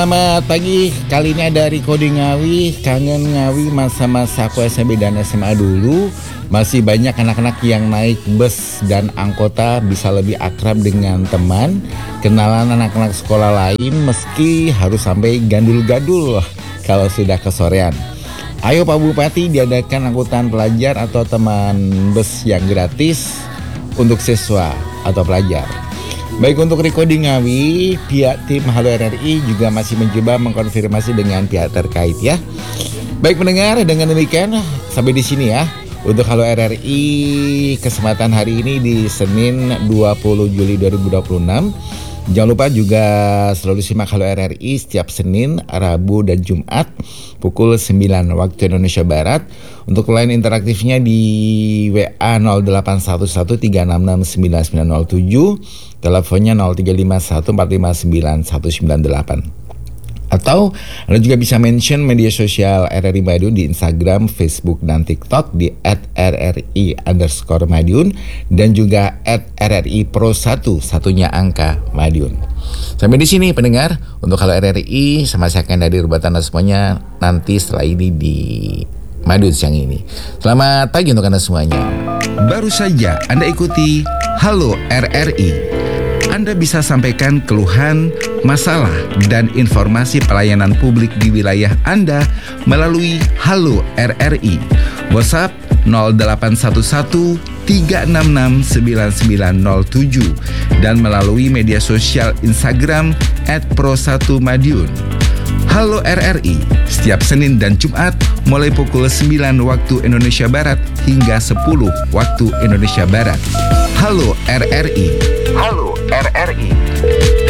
Selamat pagi, kali ini ada Riko di Ngawi. Kangen Ngawi masa-masa aku SMP dan SMA dulu. Masih banyak anak-anak yang naik bus dan angkota bisa lebih akrab dengan teman, kenalan anak-anak sekolah lain meski harus sampai gandul-gadul kalau sudah kesorean. Ayo Pak Bupati, diadakan angkutan pelajar atau teman bus yang gratis untuk siswa atau pelajar. Baik, untuk Riko di Ngawi, pihak tim Halo RRI juga masih mencoba mengkonfirmasi dengan pihak terkait ya. Baik pendengar, dengan demikian sampai di sini ya untuk Halo RRI kesempatan hari ini di Senin 20 Juli 2026. Jangan lupa juga selalu simak Halo RRI setiap Senin, Rabu, dan Jumat pukul 9 waktu Indonesia Barat. Untuk line interaktifnya di WA 0811366997, teleponnya 0351459198. Atau Anda juga bisa mention media sosial RRI Madiun di Instagram, Facebook, dan TikTok di @RRI_Madiun dan juga @RRI Pro1 satunya angka Madiun. Sampai di sini pendengar untuk Halo RRI, sama saya akan hadir buat Anda semuanya nanti setelah ini di Madiun siang ini. Selamat pagi untuk Anda semuanya. Baru saja Anda ikuti Halo RRI. Anda bisa sampaikan keluhan, masalah, dan informasi pelayanan publik di wilayah Anda melalui Halo RRI. WhatsApp 0811 366 9907 dan melalui media sosial Instagram @pro1madiun. Halo RRI, setiap Senin dan Jumat mulai pukul 9 waktu Indonesia Barat hingga 10 waktu Indonesia Barat. Halo RRI. Halo RRI.